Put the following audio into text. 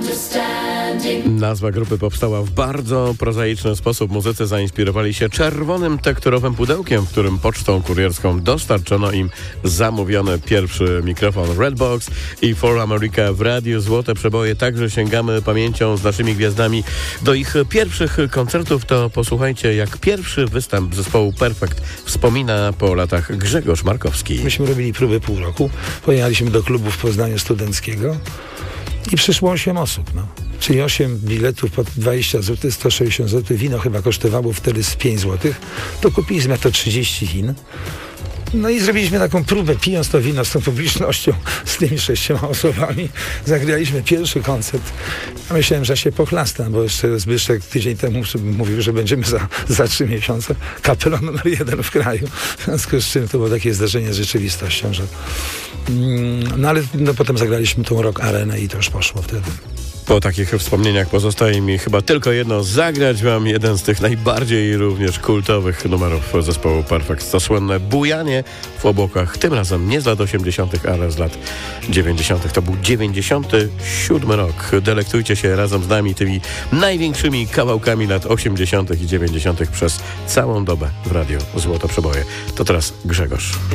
Nazwa grupy powstała w bardzo prozaiczny sposób. Muzycy zainspirowali się czerwonym tekturowym pudełkiem, w którym pocztą kurierską dostarczono im zamówiony pierwszy mikrofon Redbox i For America w Radiu Złote Przeboje. Także sięgamy pamięcią z naszymi gwiazdami do ich pierwszych koncertów. To posłuchajcie, jak pierwszy występ zespołu Perfekt wspomina po latach Grzegorz Markowski. Myśmy robili próby pół roku. Pojechaliśmy do klubu w Poznaniu studenckiego i przyszło 8 osób, Czyli 8 biletów po 20 zł, 160 zł. Wino chyba kosztowało wtedy z 5 zł. To kupiliśmy na to 30 Chin. No i zrobiliśmy taką próbę, pijąc to wino z tą publicznością, z tymi 6 osobami. Zagraliśmy pierwszy koncert. A myślałem, że się pochlastam, bo jeszcze Zbyszek tydzień temu mówił, że będziemy za 3 miesiące kapelan numer 1 w kraju. W związku z czym to było takie zdarzenie z rzeczywistością, że... ale potem zagraliśmy tą Rock Arenę i to już poszło wtedy. Po takich wspomnieniach pozostaje mi chyba tylko jedno: zagrać wam jeden z tych najbardziej również kultowych numerów zespołu Perfekt. To słynne bujanie w obłokach, tym razem nie z lat 80., ale z lat 90. To był 97 rok. Delektujcie się razem z nami tymi największymi kawałkami lat 80. i 90. przez całą dobę w Radiu Złote Przeboje. To teraz Grzegorz.